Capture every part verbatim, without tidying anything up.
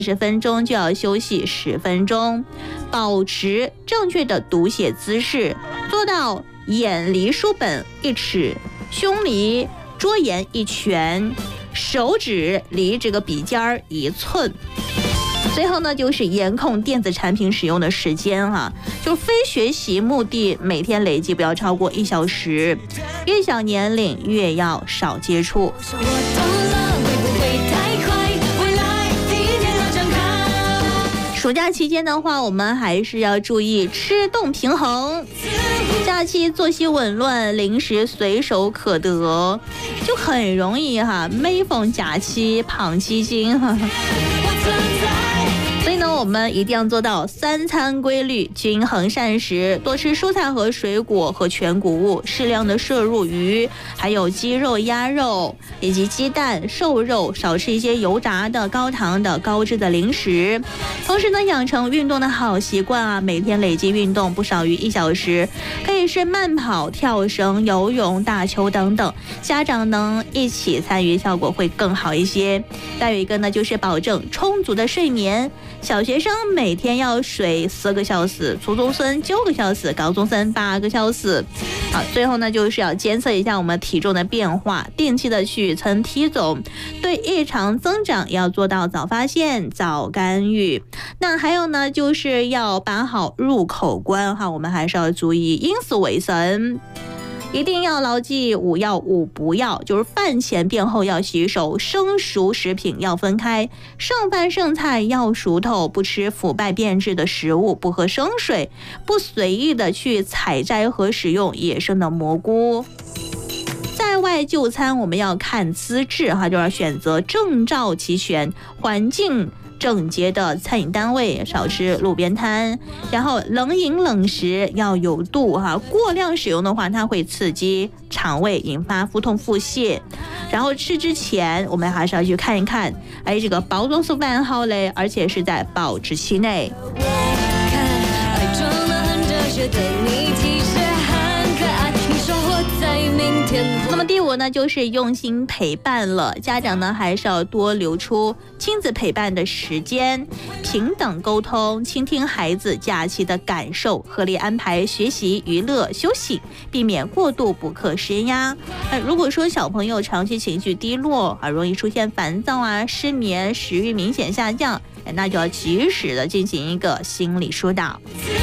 十分钟就要休息十分钟，保持正确的读写姿势，做到眼离书本一尺，胸离桌沿一拳，手指离这个笔尖儿一寸。最后呢，就是严控电子产品使用的时间哈、啊，就非学习目的，每天累计不要超过一小时，越小年龄越要少接触。暑假期间的话，我们还是要注意吃动平衡。假期作息紊乱，零食随手可得，就很容易哈，每逢假期胖七斤哈。所以呢，我们一定要做到三餐规律、均衡膳食，多吃蔬菜和水果和全谷物，适量的摄入鱼，还有鸡肉、鸭肉以及鸡蛋、瘦肉，少吃一些油炸的、高糖的、高脂的零食。同时呢，养成运动的好习惯啊，每天累计运动不少于一小时，可以是慢跑、跳绳、游泳、打球等等。家长能一起参与，效果会更好一些。再有一个呢，就是保证充足的睡眠。小学生每天要睡四个小时，初中生九个小时，高中生八个小时。好，最后呢，就是要监测一下我们体重的变化，定期的去称体重，对异常增长要做到早发现、早干预。那还有呢，就是要把好入口关哈，我们还是要注意饮食卫生。一定要牢记五要五不要，就是饭前便后要洗手，生熟食品要分开，剩饭剩菜要熟透，不吃腐败变质的食物，不喝生水，不随意的去采摘和使用野生的蘑菇。在外就餐我们要看资质哈，就要选择证照齐全、环境整洁的餐饮单位，少吃路边摊，然后冷饮冷食要有度哈，过量使用的话，它会刺激肠胃，引发腹痛腹泻。然后吃之前，我们还是要去看一看，哎，这个包装是完好嘞，而且是在保质期内。那么第五呢，就是用心陪伴了。家长呢，还是要多留出亲子陪伴的时间，平等沟通，倾听孩子假期的感受，合理安排学习、娱乐、休息，避免过度补课施压。呃，如果说小朋友长期情绪低落啊，容易出现烦躁啊、失眠、食欲明显下降，那就要及时的进行一个心理疏导。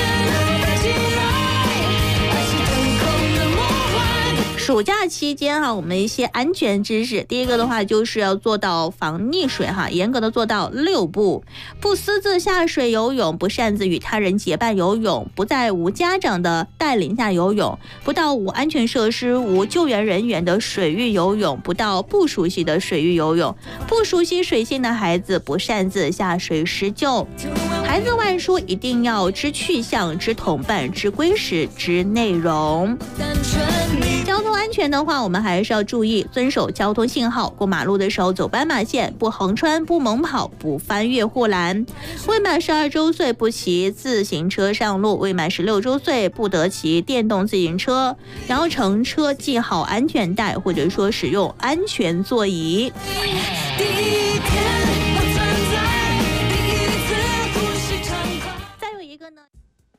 暑假期间哈，我们一些安全知识，第一个的话就是要做到防溺水哈，严格的做到六不：不私自下水游泳，不擅自与他人结伴游泳，不在无家长的带领下游泳，不到无安全设施、无救援人员的水域游泳，不到不熟悉的水域游泳，不熟悉水性的孩子不擅自下水施救。孩子外出一定要知去向、知同伴、知归时、知内容。交通安全的话，我们还是要注意遵守交通信号，过马路的时候走斑马线，不横穿，不猛跑，不翻越护栏。未满十二周岁不骑自行车上路，未满十六周岁不得骑电动自行车。然后乘车系好安全带，或者说使用安全座椅。再有一个呢，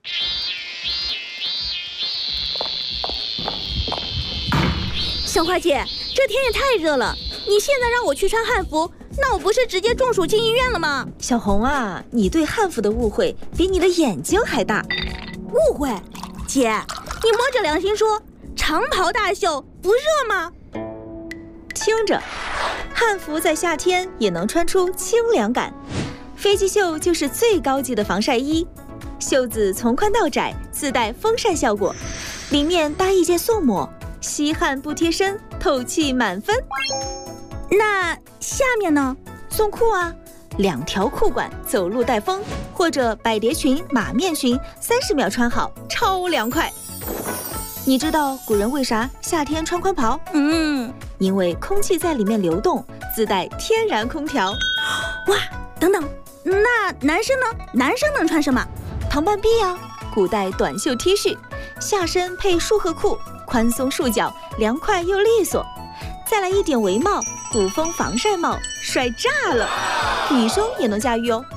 小花姐，这天也太热了，你现在让我去穿汉服，那我不是直接中暑进医院了吗？ 小红啊，你对汉服的误会比你的眼睛还大。 误会？姐，你摸着良心说，长袍大袖不热吗？ 听着，汉服在夏天也能穿出清凉感。飞机袖就是最高级的防晒衣，袖子从宽到窄，自带风扇效果，里面搭一件素抹，吸汗不贴身，透气满分。 那下面呢？ 送裤啊，两条裤管，走路带风，或者百蝶裙、马面裙，三十秒穿好，超凉快。你知道古人为啥夏天穿宽袍？ 嗯， 因为空气在里面流动，自带天然空调。 哇，等等，那男生呢？男生能穿什么？ 唐半臂啊，古代短袖 T 恤，下身配束荷裤，宽松束脚，凉快又利索。再来一顶围帽，古风防晒帽，帅炸了！女生也能驾驭哦。